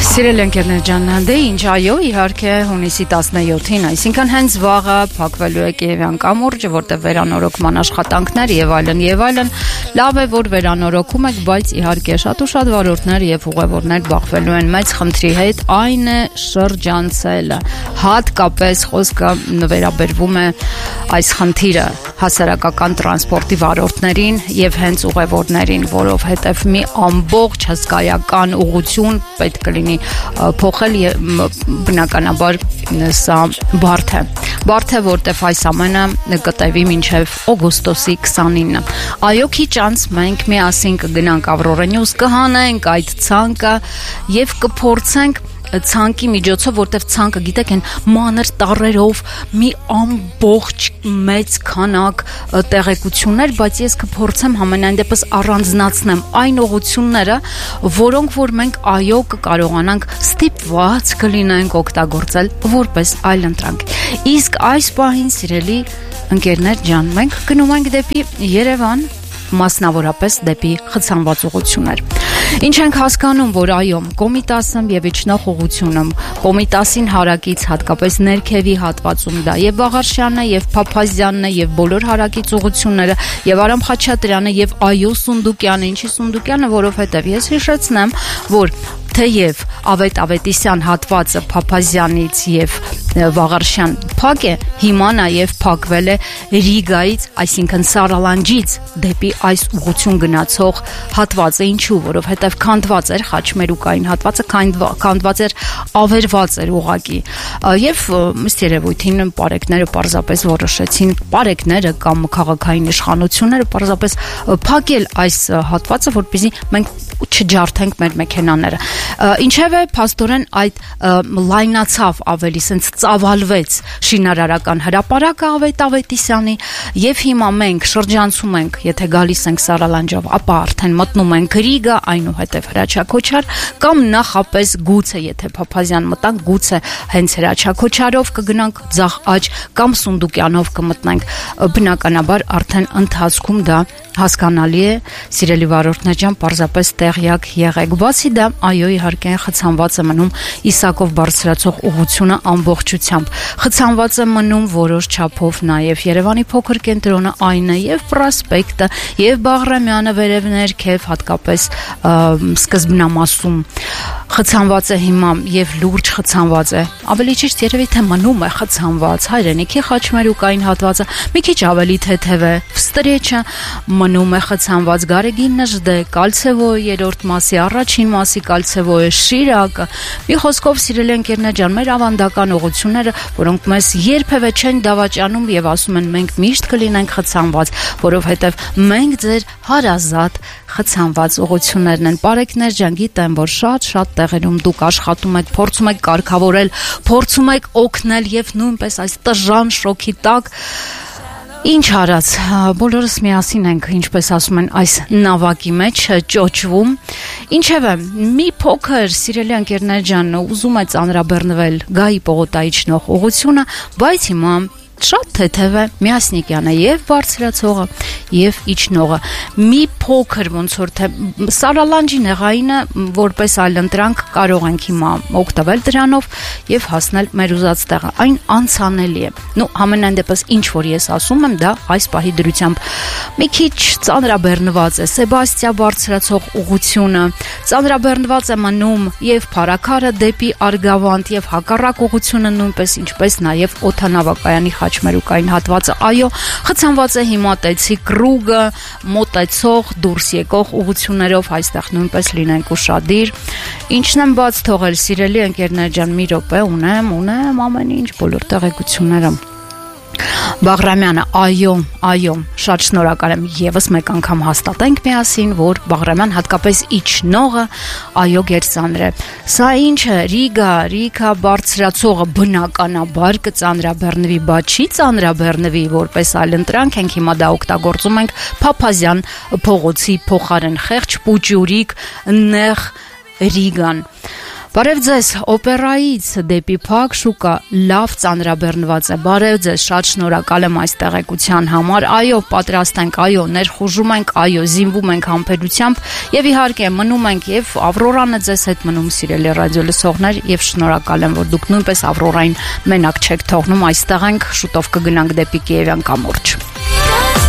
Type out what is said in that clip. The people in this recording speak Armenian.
Սիրելի ընկերներ ջան, դե ինչ այո, իհարկե հունիսի 17-ին, այսինքն հենց վաղը փակվելու է Կիևյան կամուրջը, որտեղ վերանորոգման աշխատանքներ եւ այլն, լավ է որ վերանորոգում եք, բայց իհարկե շատ ու շատ վարորդներ եւ ուղևորներ բախվելու են մեծ խնդրի հետ, այն է շրջանցելը։ Հատկապես խոսքը վերաբերվում է այս խնդիրը հասարակական տրանսպորտի վարորդներին եւ հենց ուղևորներին, որովհետեւ մի ամբողջ հսկայական ուղղություն պետք է լինի փոխել եւ բնականաբար սա բարդ է, որտեվ այս ամենը կտևի մինչեւ օգոստոսի 29-ը։ Այո, քիչ անց մենք միասին կգնանք Aurora News, կհանենք այդ ցանկը եւ կփորձենք ցանկի միջոցով, որտեվ ցանկը գիտեք են մանր տառերով մի ամբողջ մեծ քանակ տեղեկություններ, բայց ես կփորձեմ համենայն դեպս առանձնացնեմ այն ուղղությունները, որոնք որ մենք այո կկարողանանք ստիպված կլինենք օգտագործել որպես այլընտրանք։ Իսկ այս պահին սիրելի ընկերներ ջան, մենք գնում ենք դեպի Երևան, մասնավորապես դեպի խցանված ուղղություններ։ Ինչ ենք հասկանում, որ այո, Կոմիտասը եւ իջնող ուղղությունը, Կոմիտասին հարակից հատկապես ներքևի հատվածում դա եւ Վաղարշյանն է, եւ Փափազյանն է, եւ բոլոր հարակից ուղղությունները, եւ Արամ Խաչատրյանը, եւ այո Սունդուկյանը, ինչի Սունդուկյանը, որովհետեւ ես հիշեցնեմ, որ թեև Ավետ Ավետիսյան հատվածը Փափազյանից եւ Վաղարշյան փակ է, հիմա նաեւ փակվել է Ռիգայից, այսինքն Սարալանջից դեպի այս ուղղություն գնացող հատվածը, ինչու, որովհետեւ քանդված էր Խաչմերուկային հատվածը, քանդված էր, ավերված էր ուղակի, եւ ըստ երևույթին պարեկները պարզապես որոշեցին, պարեկները կամ քաղաքային իշխանությունները պարզապես փակել այս հատվածը, որպեսզի մենք չջարդենք մեր մեքենաները։ Ինչևէ, փաստորեն այդ լայնացավ ավելի, սենց ծավալվեց շինարարական հրապարակը Ավետ Ավետիսյանի եւ հիմա մենք շրջանցում ենք, եթե գալիս ենք Սարալանջով, ապա արդեն մտնում ենք Ռիգա, այնուհետեւ Հրաչակոչար կամ նախապես գուցե, եթե Փափազյան մտանք, գուցե հենց Հրաչակոչարով կգնանք Ձախ Աջ կամ Սունդուկյանով կմտնենք։ Բնականաբար արդեն ընթացքում դա հասկանալի է, սիրելի վարորդներ ջան, պարզապես տեղյակ եղեք։ Բացի դա, այո, իհարկե խցանված է մնում Իսակով բարձրացող ուղղությունը ամբողջությամբ։ Խցանված է մնում որոշ չափով նաև Երևանի փոքր կենտրոնը, այն է եւ Պրոսպեկտը, եւ Բաղրամյանը վերև ներքև, հատկապես սկզբնամասում խցանված է հիմա եւ լուրջ խցանված է։ Ավելի ճիշտ երևի թե մնում է խցանված Հայրենիքի Խաչմերուկային հատվածը, մի քիչ ավելի թեթև է Վստրեչը, մնում է խցանված Գարեգին Նժդե, Կալցևոյի երրորդ մասի առաջին մասի Կալցևոյի Շիրակը։ Մի խոսքով սիրելի ընկերներ ջան, մեր ավանդական ուղղությունները, որոնք մեզ երբևէ չեն դավաճանում եւ ասում են մենք միշտ կլինենք խցանված, որովհետեւ մենք ձեր հարազատ խցանված ուղղություններն են։ Պարեկներ ջան, գիտեմ, որ շատ տեղերում դուք աշխատում եք, փորձում եք կարգավորել, փորձում եք օգնել եւ նույնպես այս տժան շոկի տակ ինչ արած, բոլորս միասին ենք, ինչպես ասում են, այս նավակի մեջ ճոճվում։ Ինչևէ, մի փոքր սիրելի ընկերներ ջան, ուզում է ծանրաբեռնվել Գայի պողոտայիչնող ուղղությունը, բայց հիմա շատ թեթև է, միասնիկյան է եւ բարձրացողը եւ իջնողը։ Մի փոքր ոնց որ թե Սարալանջի նեղայինը որպես այլընտրանք կարող ենք հիմա օգտվել դրանով եւ հասնել մեր ուզած տեղը։ Այն անցանելի է։ Համենայն դեպս ինչ որ ես ասում եմ, դա այս պահի դրությամբ մի քիչ ծանրաբեռնված է Սեբաստիա բարձրացող ուղղությունը, ծանրաբեռնված է մնում եւ Փարաքարը դեպի Արգավանդ եւ հակառակ ուղղությունը նույնպես, ինչպես նաեւ օդանավակայանի Խաչմերուկային հատվածը, այո, խցանված է հիմա Տեցի կրուգը, մոտեցող, դուրս եկող ուղղություններով, այստեղ նույնպես լինենք ուշադիր։ Ինչն եմ բաց թողել, սիրելի ընկերներ ջան, մի րոպե, ունեմ ամեն ինչ, բոլոր տեղեկությունները։ Բաղրամյանը, այո, շատ շնորհակալ եմ, եւս մեկ անգամ հաստատենք միասին, որ Բաղրամյան հատկապես իջնողը, այո, գերծանր է։ Սա ինչը Ռիգա բարձրացողը բնականաբար կծանրաբեռնվի, բայց չի ծանրաբեռնվի որպես այլընտրանք, ենք հիմա դա օգտագործում ենք Փափազյան փողոցի փոխարեն խեղճ Պուճուրիկ նեղ Ռիգան։ Բարև ձեզ, օպերայից դեպի փակ շուկա լավ ծանրաբեռնված է, բարև ձեզ, շատ շնորհակալ եմ այս տեղեկության համար, այո, պատրաստ ենք, այո, ներխուժում ենք, այո, զինվում ենք համբերությամբ եւ իհարկե մնում ենք եւ Ավրորանը ձեզ հետ մնում, սիրելի ռադիո լսողներ, եւ շնորհակալ եմ, որ դուք նույնպես Ավրորային մենակ չեք թողնում, այստեղ ենք, շուտով կգնանք դեպի Կիևյան կամուրջ։